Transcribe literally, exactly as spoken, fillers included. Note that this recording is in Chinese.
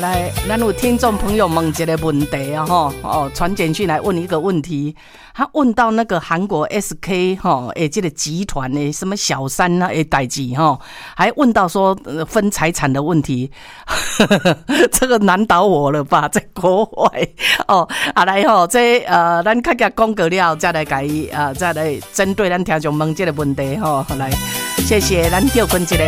来，咱有听众朋友问一个问题啊，吼哦，传简讯来问一个问题，他问到那个韩国 S K 哈诶，这个集团的什么小三啊诶代志哈，还问到说、呃、分财产的问题，这个难倒我了吧，在国外哦，啊来吼，这呃，咱较加讲过了，再来改呃，再来针对咱听众问这个问题吼，来，谢谢咱叫坤这个。